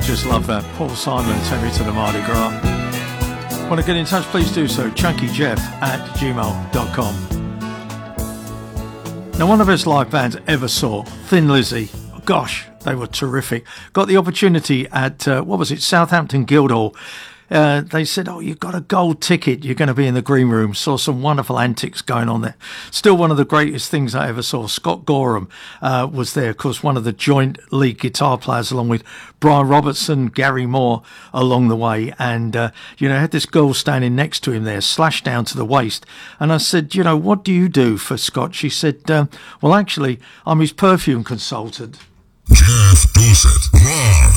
Just love that. Paul Simon, Take Me to the Mardi Gras. Want to get in touch, please do so. chunkyjeff@gmail.com. Now, one of the best live bands I ever saw, Thin Lizzy. Gosh, they were terrific. Got the opportunity at, Southampton Guildhall. They said, you've got a gold ticket. You're going to be in the green room. Saw some wonderful antics going on there. Still one of the greatest things I ever saw. Scott Gorham was there, of course, one of the joint lead guitar players, along with Brian Robertson, Gary Moore along the way. And, had this girl standing next to him there, slashed down to the waist. And I said, what do you do for Scott? She said, well, actually, I'm his perfume consultant. Jeff Dosset, live.